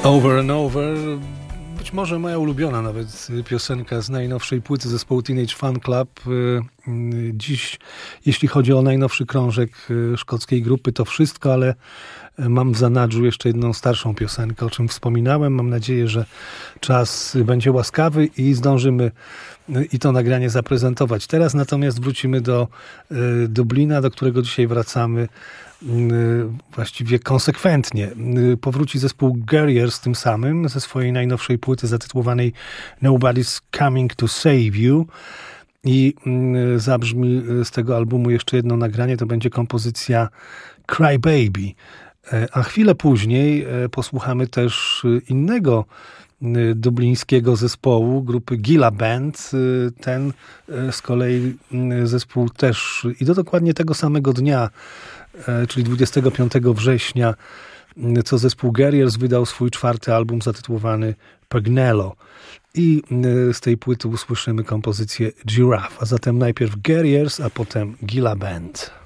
Over and Over, być może moja ulubiona nawet piosenka z najnowszej płyty zespołu Teenage Fan Club. Dziś, jeśli chodzi o najnowszy krążek szkockiej grupy, to wszystko, ale mam w zanadrzu jeszcze jedną starszą piosenkę, o czym wspominałem. Mam nadzieję, że czas będzie łaskawy i zdążymy i to nagranie zaprezentować. Teraz natomiast wrócimy do Dublina, do którego dzisiaj wracamy właściwie konsekwentnie. Powróci zespół Guerriers tym samym ze swojej najnowszej płyty zatytułowanej Nobody's Coming to Save You i zabrzmi z tego albumu jeszcze jedno nagranie, to będzie kompozycja Cry Baby. A chwilę później posłuchamy też innego dublińskiego zespołu, grupy Gila Band. Ten z kolei zespół też i do dokładnie tego samego dnia, czyli 25 września, co zespół Guerriers wydał swój czwarty album zatytułowany Pagnello. I z tej płyty usłyszymy kompozycję Giraffe. A zatem najpierw Guerriers, a potem Gila Band.